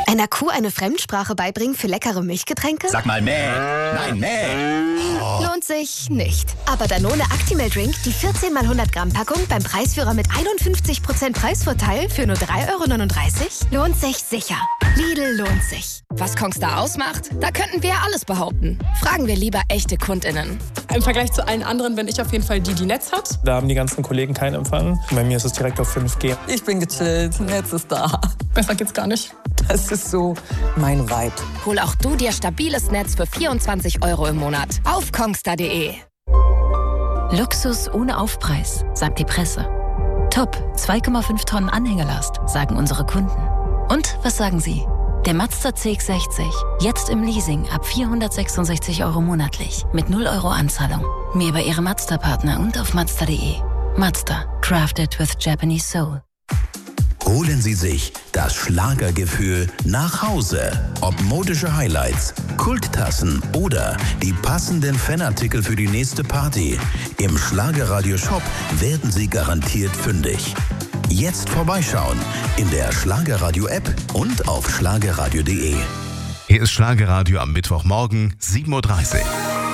Einer Kuh eine Fremdsprache beibringen für leckere Milchgetränke? Sag mal mäh. Nein, mäh. Oh. Lohnt sich nicht. Aber Danone Actimel Drink, die 14 x 100 Gramm Packung beim Preisführer mit 51% Preisvorteil für nur 3,39 €, lohnt sich sicher. Lidl lohnt sich. Was Kongstar ausmacht? Da könnten wir alles behaupten. Fragen wir lieber echte KundInnen. Im Vergleich zu allen anderen bin ich auf jeden Fall die Netz hat. Da haben die ganzen Kollegen keinen Empfang. Bei mir ist es direkt auf 5G. Ich bin gechillt, Netz ist da. Besser geht's gar nicht. Das ist so mein Vibe. Hol auch du dir stabiles Netz für 24 € im Monat auf kongstar.de. Luxus ohne Aufpreis, sagt die Presse. Top, 2,5 Tonnen Anhängelast, sagen unsere Kunden. Und was sagen Sie? Der Mazda CX-60, jetzt im Leasing ab 466 € monatlich, mit 0 € Anzahlung. Mehr bei Ihrem Mazda-Partner und auf mazda.de. Mazda, crafted with Japanese soul. Holen Sie sich das Schlagergefühl nach Hause. Ob modische Highlights, Kulttassen oder die passenden Fanartikel für die nächste Party. Im Schlagerradio-Shop werden Sie garantiert fündig. Jetzt vorbeischauen in der Schlagerradio-App und auf schlagerradio.de. Hier ist Schlagerradio am Mittwochmorgen, 7:30 Uhr.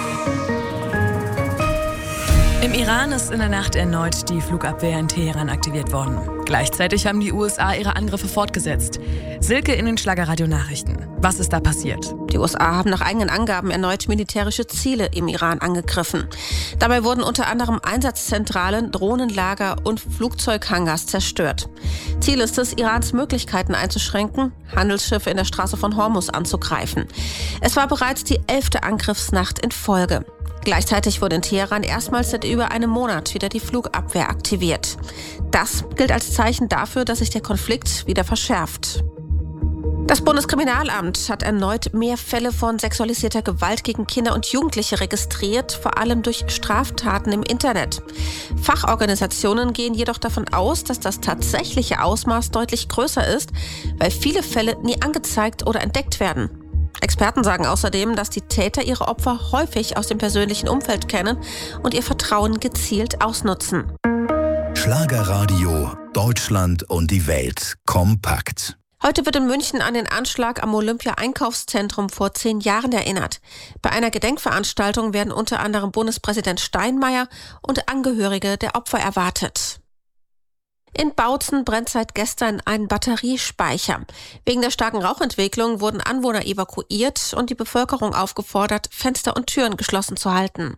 Im Iran ist in der Nacht erneut die Flugabwehr in Teheran aktiviert worden. Gleichzeitig haben die USA ihre Angriffe fortgesetzt. Silke in den Schlagerradio-Nachrichten. Was ist da passiert? Die USA haben nach eigenen Angaben erneut militärische Ziele im Iran angegriffen. Dabei wurden unter anderem Einsatzzentralen, Drohnenlager und Flugzeughangars zerstört. Ziel ist es, Irans Möglichkeiten einzuschränken, Handelsschiffe in der Straße von Hormuz anzugreifen. Es war bereits die 11. Angriffsnacht in Folge. Gleichzeitig wurde in Teheran erstmals seit über einem Monat wieder die Flugabwehr aktiviert. Das gilt als Zeichen dafür, dass sich der Konflikt wieder verschärft. Das Bundeskriminalamt hat erneut mehr Fälle von sexualisierter Gewalt gegen Kinder und Jugendliche registriert, vor allem durch Straftaten im Internet. Fachorganisationen gehen jedoch davon aus, dass das tatsächliche Ausmaß deutlich größer ist, weil viele Fälle nie angezeigt oder entdeckt werden. Experten sagen außerdem, dass die Täter ihre Opfer häufig aus dem persönlichen Umfeld kennen und ihr Vertrauen gezielt ausnutzen. Schlagerradio, Deutschland und die Welt kompakt. Heute wird in München an den Anschlag am Olympia-Einkaufszentrum vor 10 Jahren erinnert. Bei einer Gedenkveranstaltung werden unter anderem Bundespräsident Steinmeier und Angehörige der Opfer erwartet. In Bautzen brennt seit gestern ein Batteriespeicher. Wegen der starken Rauchentwicklung wurden Anwohner evakuiert und die Bevölkerung aufgefordert, Fenster und Türen geschlossen zu halten.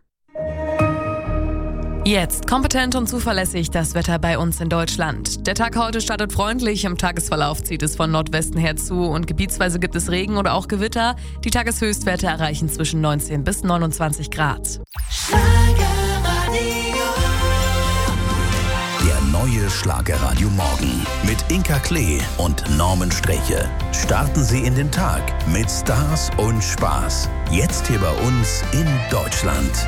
Jetzt kompetent und zuverlässig das Wetter bei uns in Deutschland. Der Tag heute startet freundlich, im Tagesverlauf zieht es von Nordwesten her zu und gebietsweise gibt es Regen oder auch Gewitter. Die Tageshöchstwerte erreichen zwischen 19 bis 29 Grad. Der neue Schlagerradio Morgen mit Inka Klee und Norman Streche. Starten Sie in den Tag mit Stars und Spaß. Jetzt hier bei uns in Deutschland.